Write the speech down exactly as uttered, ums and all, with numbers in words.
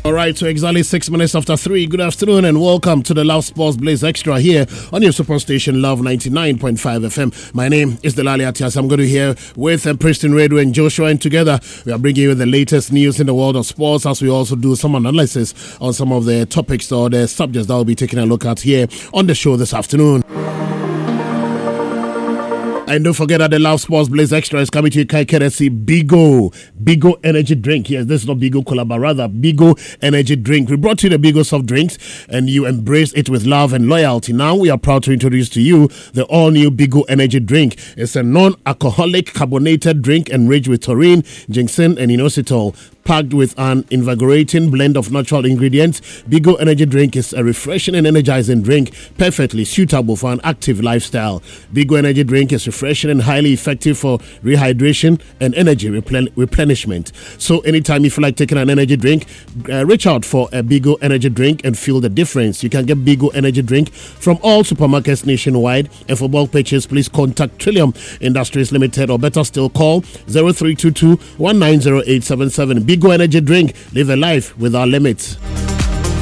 All right, so exactly six minutes after three. Good afternoon and welcome to the Love Sports Blaze Extra here on your super station Love ninety-nine point five F M. My name is Delali Atias. I'm going to be here with uh, Preston Redu and Joshua, and together we are bringing you the latest news in the world of sports, as we also do some analysis on some of the topics or the subjects that we'll be taking a look at here on the show this afternoon. And don't forget that the Love Sports Blaze Extra is coming to you courtesy Bigo. Bigo Energy Drink. Yes, this is not Bigo Cola, but rather Bigo Energy Drink. We brought you the Bigo soft drinks and you embrace it with love and loyalty. Now we are proud to introduce to you the all-new Bigo Energy Drink. It's a non-alcoholic carbonated drink enriched with taurine, ginseng, and inositol. Packed with an invigorating blend of natural ingredients, Bigo Energy Drink is a refreshing and energizing drink, perfectly suitable for an active lifestyle. Bigo Energy Drink is refreshing and highly effective for rehydration and energy replen- replenishment. So anytime you feel like taking an energy drink, uh, reach out for a Bigo Energy Drink and feel the difference. You can get Bigo Energy Drink from all supermarkets nationwide, and for bulk purchase, please contact Trillium Industries Limited, or better still call zero three two two, one nine zero eight seven seven. Bigo Energy Drink. Live a life without limits.